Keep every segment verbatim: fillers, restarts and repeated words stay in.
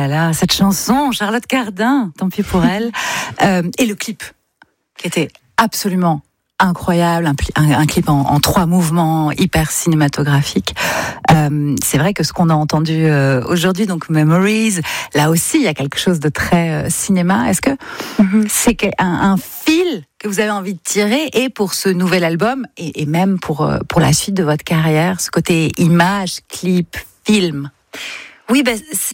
là là, cette chanson, Charlotte Cardin, tant pis pour elle. euh, et le clip, qui était absolument incroyable, un, un, un clip en, en trois mouvements, hyper cinématographique. Euh, c'est vrai que ce qu'on a entendu euh, aujourd'hui, donc Memories, là aussi, il y a quelque chose de très euh, cinéma. Est-ce que mm-hmm. c'est un, un fil que vous avez envie de tirer, et pour ce nouvel album, et, et même pour, euh, pour la suite de votre carrière, ce côté image, clip, film? Oui, ben... C'est...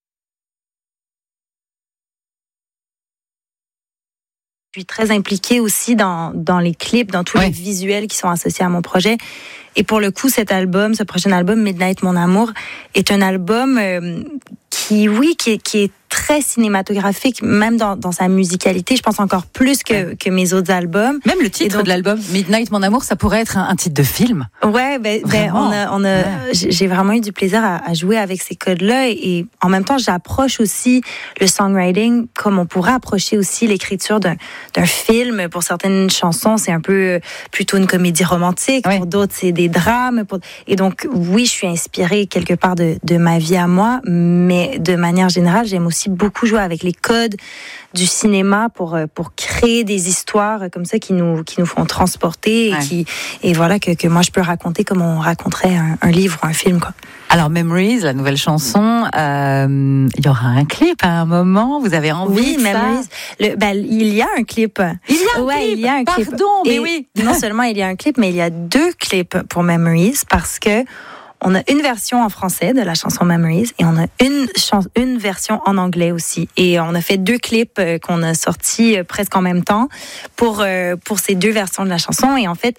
Je suis très impliquée aussi dans, dans les clips, dans tous ouais. les visuels qui sont associés à mon projet. Et pour le coup, cet album, ce prochain album, Midnight, Mon Amour, est un album euh, qui, oui, qui est, qui est très cinématographique, même dans, dans sa musicalité. Je pense encore plus que, que mes autres albums. Même le titre donc, de l'album, Midnight, Mon Amour, ça pourrait être un, un titre de film. Ouais, ben, ben on a, on a, ouais. j'ai vraiment eu du plaisir à, à jouer avec ces codes-là, et, et en même temps, j'approche aussi le songwriting comme on pourrait approcher aussi l'écriture d'un, d'un film. Pour certaines chansons, c'est un peu plutôt une comédie romantique. Ouais. Pour d'autres, c'est des drames. Pour... Et donc, oui, je suis inspirée quelque part de, de ma vie à moi, mais de manière générale, j'aime aussi beaucoup jouer avec les codes du cinéma pour pour créer des histoires comme ça qui nous qui nous font transporter et ouais. qui et voilà que que moi je peux raconter comme on raconterait un, un livre ou un film, quoi. Alors Memories, la nouvelle chanson, euh, il y aura un clip à un moment. Vous avez envie oui, de Memories. Ça Le, ben, il y a un clip. Il y a un ouais, clip. Il y a un Pardon, clip. mais et oui. Non seulement il y a un clip, mais il y a deux clips pour Memories, parce que on a une version en français de la chanson Memories, et on a une, chan- une version en anglais aussi. Et on a fait deux clips euh, qu'on a sortis euh, presque en même temps pour, euh, pour ces deux versions de la chanson. Et en fait,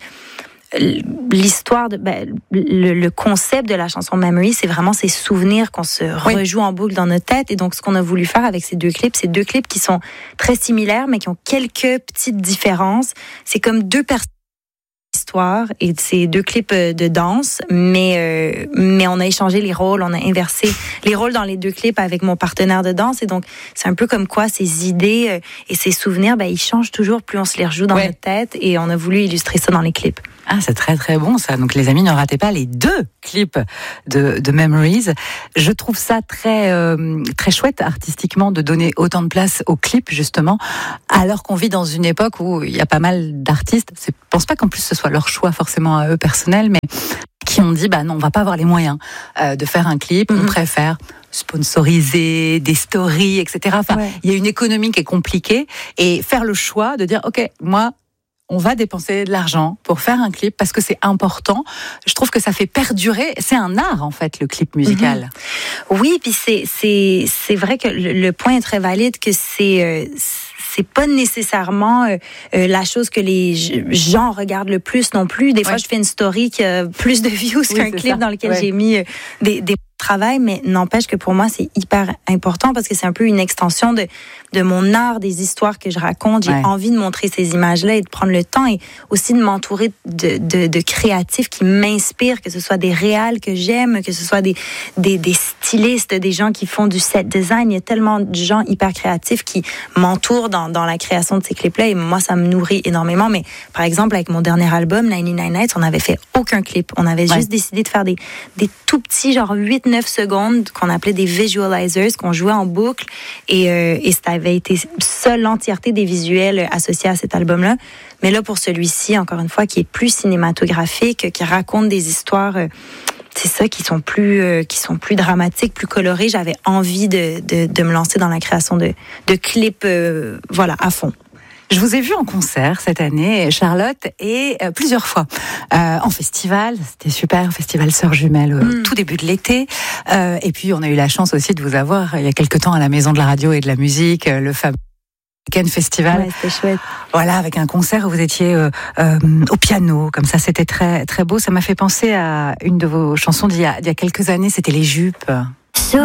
l'histoire, de, ben, le, le concept de la chanson Memories, c'est vraiment ces souvenirs qu'on se oui. rejoue en boucle dans notre tête. Et donc, ce qu'on a voulu faire avec ces deux clips, c'est deux clips qui sont très similaires, mais qui ont quelques petites différences. C'est comme deux personnes. Histoire et c'est deux clips de danse, mais euh, mais on a échangé les rôles, on a inversé les rôles dans les deux clips avec mon partenaire de danse, et donc c'est un peu comme quoi ces idées euh, et ces souvenirs, ben ils changent toujours plus on se les rejoue dans ouais. notre tête, et on a voulu illustrer ça dans les clips. Ah, c'est très très bon ça. Donc les amis, ne ratez pas les deux clips de, de Memories. Je trouve ça très euh, très chouette artistiquement de donner autant de place aux clips, justement, alors qu'on vit dans une époque où il y a pas mal d'artistes. Je pense pas qu'en plus ce soit leur choix forcément à eux personnel, mais qui ont dit bah non, on va pas avoir les moyens euh, de faire un clip. Mm-hmm. On préfère sponsoriser des stories, et cetera. Enfin, ouais. il y a une économie qui est compliquée, et faire le choix de dire ok, moi. On va dépenser de l'argent pour faire un clip parce que c'est important. Je trouve que ça fait perdurer. C'est un art, en fait, le clip musical. Mmh. Oui, puis c'est, c'est, c'est vrai que le, le point est très valide, que c'est... Euh, c'est pas nécessairement euh, euh, la chose que les gens regardent le plus non plus. Des fois, ouais. je fais une story qui a plus de views oui, qu'un clip ça. Dans lequel ouais. j'ai mis euh, des, des travail, mais n'empêche que pour moi, c'est hyper important parce que c'est un peu une extension de, de mon art, des histoires que je raconte. J'ai ouais. envie de montrer ces images-là et de prendre le temps, et aussi de m'entourer de, de, de créatifs qui m'inspirent, que ce soit des réals que j'aime, que ce soit des, des, des stylistes, des gens qui font du set design. Il y a tellement de gens hyper créatifs qui m'entourent dans, dans la création de ces clips-là, et moi, ça me nourrit énormément. Mais par exemple, avec mon dernier album, ninety-nine Nights, on n'avait fait aucun clip. On avait ouais. juste décidé de faire des, des tout petits, genre huit neuf secondes, qu'on appelait des visualizers, qu'on jouait en boucle, et, euh, et ça avait été ça l'entièreté des visuels associés à cet album-là. Mais là, pour celui-ci, encore une fois, qui est plus cinématographique, qui raconte des histoires, euh, c'est ça, qui sont plus, euh, qui sont plus dramatiques, plus colorées, j'avais envie de, de, de me lancer dans la création de, de clips, euh, voilà, à fond. Je vous ai vu en concert cette année, Charlotte, et euh, plusieurs fois euh, en festival. C'était super, festival Sœurs Jumelles, au mmh. tout début de l'été. Euh, et puis, on a eu la chance aussi de vous avoir il y a quelque temps à la Maison de la Radio et de la Musique, le fameux Weekend Festival. Ouais, c'était chouette. Voilà, avec un concert où vous étiez euh, euh, au piano, comme ça, c'était très très beau. Ça m'a fait penser à une de vos chansons d'il y a, d'il y a quelques années. C'était Les Jupes.